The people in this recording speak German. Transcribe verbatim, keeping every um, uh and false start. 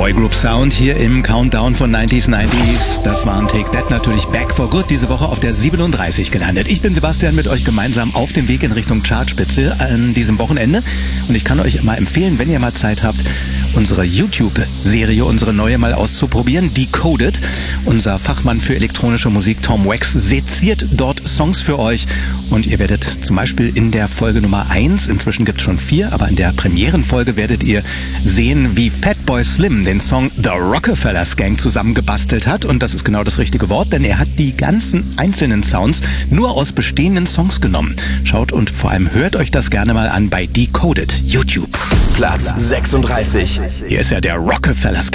Boygroup Sound hier im Countdown von neunziger neunzig. Das waren Take That, natürlich Back for Good, diese Woche auf der siebenunddreißig gelandet. Ich bin Sebastian, mit euch gemeinsam auf dem Weg in Richtung Chartspitze an diesem Wochenende. Und ich kann euch mal empfehlen, wenn ihr mal Zeit habt, unsere YouTube-Serie, unsere neue mal auszuprobieren, Decoded. Unser Fachmann für elektronische Musik, Tom Wax, seziert dort Songs für euch. Und ihr werdet zum Beispiel in der Folge Nummer eins, inzwischen gibt es schon vier, aber in der Premierenfolge werdet ihr sehen, wie Fatboy Slim den Song The Rockefellers Gang zusammengebastelt hat. Und das ist genau das richtige Wort, denn er hat die ganzen einzelnen Sounds nur aus bestehenden Songs genommen. Schaut und vor allem hört euch das gerne mal an bei Decoded YouTube. Platz sechsunddreißig. Hier ist ja der Rockefellers Gang.